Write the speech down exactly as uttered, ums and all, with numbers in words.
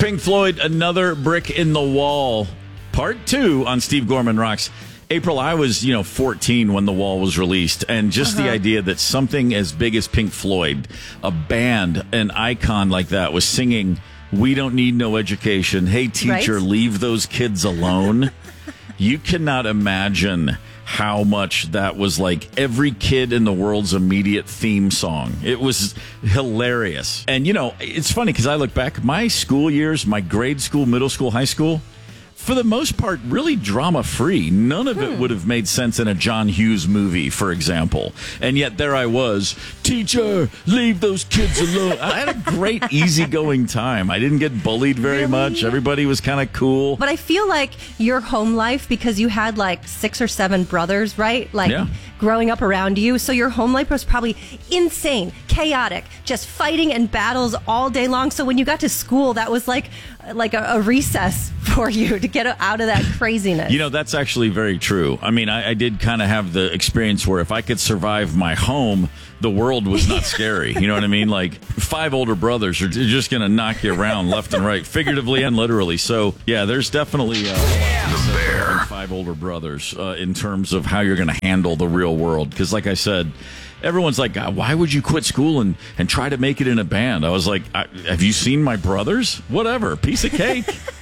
Pink Floyd, Another Brick in the Wall, part two on Steve Gorman Rocks. April, I was, you know, fourteen when The Wall was released, and just uh-huh. the idea that something as big as Pink Floyd, a band, an icon like that, was singing, "We don't need no education. Hey, teacher, right? Leave those kids alone." You cannot imagine how much that was like every kid in the world's immediate theme song. It was hilarious. And, you know, it's funny because I look back, my school years, my grade school, middle school, high school, for the most part, really drama-free. None of hmm. it would have made sense in a John Hughes movie, for example. And yet there I was, teacher, leave those kids alone. I had a great, easygoing time. I didn't get bullied very really? much. Everybody was kind of cool. But I feel like your home life, because you had like six or seven brothers, right? Like yeah. growing up around you. So your home life was probably insane, chaotic, just fighting and battles all day long. So when you got to school, that was like like a, a recess for you to get out of that craziness. You know, that's actually very true. I mean, I, I did kind of have the experience where if I could survive my home, the world was not scary. You know what I mean? Like, five older brothers are just going to knock you around left and right, figuratively and literally. So, yeah, there's definitely uh, the bear. five older brothers uh, in terms of how you're going to handle the real world. Because, like I said, everyone's like, God, why would you quit school and, and try to make it in a band? I was like, I, have you seen my brothers? Whatever. Piece of cake.